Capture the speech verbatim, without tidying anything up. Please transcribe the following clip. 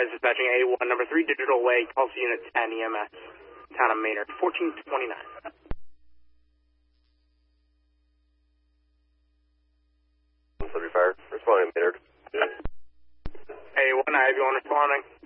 advise dispatching A one, number three, Digital Way, calls unit ten, E M S, town of Maynard, fourteen twenty-nine. one thirty fire, responding Maynard. A one, I have you on responding.